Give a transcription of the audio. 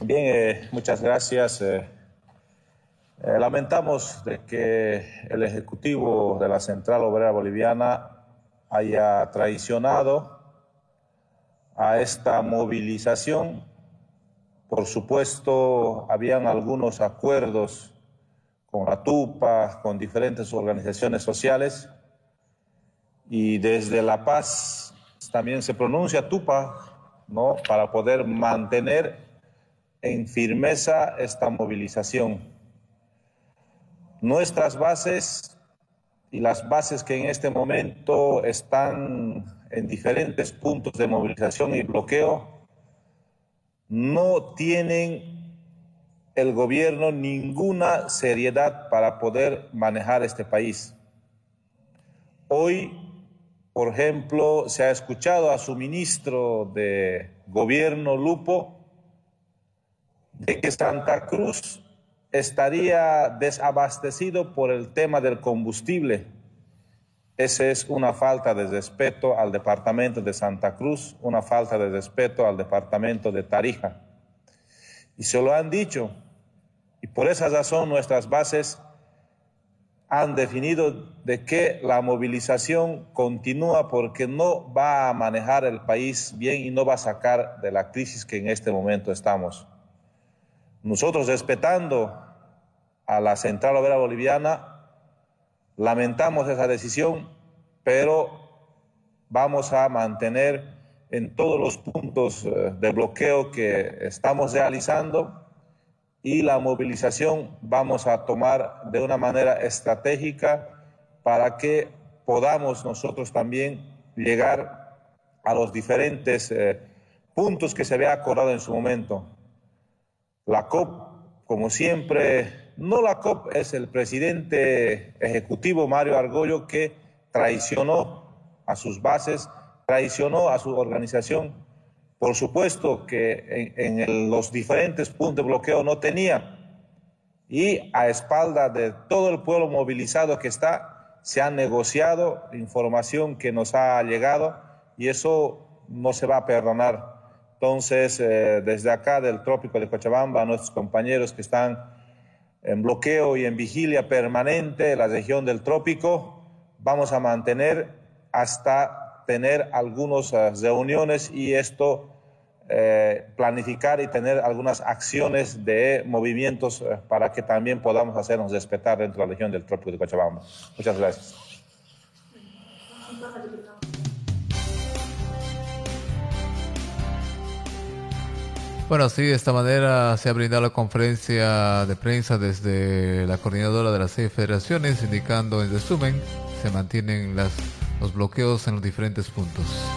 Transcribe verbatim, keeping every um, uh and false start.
Bien, eh, muchas gracias. Eh, eh, lamentamos de que el Ejecutivo de la Central Obrera Boliviana haya traicionado a esta movilización. Por supuesto, habían algunos acuerdos con la TUPA, con diferentes organizaciones sociales, y desde La Paz también se pronuncia TUPA, ¿no?, para poder mantener en firmeza esta movilización. Nuestras bases y las bases que en este momento están en diferentes puntos de movilización y bloqueo no tienen el gobierno ninguna seriedad para poder manejar este país. Hoy, por ejemplo, se ha escuchado a su ministro de Gobierno, Lupo, de que Santa Cruz estaría desabastecido por el tema del combustible. Esa es una falta de respeto al departamento de Santa Cruz, una falta de respeto al departamento de Tarija. Y se lo han dicho, y por esa razón nuestras bases han definido de que la movilización continúa porque no va a manejar el país bien y no va a sacar de la crisis que en este momento estamos. Nosotros, respetando a la Central Obrera Boliviana, lamentamos esa decisión, pero vamos a mantener en todos los puntos de bloqueo que estamos realizando, y la movilización vamos a tomar de una manera estratégica para que podamos nosotros también llegar a los diferentes eh, puntos que se había acordado en su momento. La C O P, como siempre, no la C O P, es el presidente ejecutivo Mario Argollo, que traicionó a sus bases, traicionó a su organización. Por supuesto que en, en el, los diferentes puntos de bloqueo no tenía, y a espalda de todo el pueblo movilizado que está, se ha negociado información que nos ha llegado, y eso no se va a perdonar. Entonces, eh, desde acá del Trópico de Cochabamba, a nuestros compañeros que están en bloqueo y en vigilia permanente en la región del Trópico, vamos a mantener hasta tener algunas uh, reuniones y esto, eh, planificar y tener algunas acciones de movimientos uh, para que también podamos hacernos respetar dentro de la región del Trópico de Cochabamba. Muchas gracias. Bueno, sí, de esta manera se ha brindado la conferencia de prensa desde la coordinadora de las seis federaciones, indicando en resumen, se mantienen las, los bloqueos en los diferentes puntos.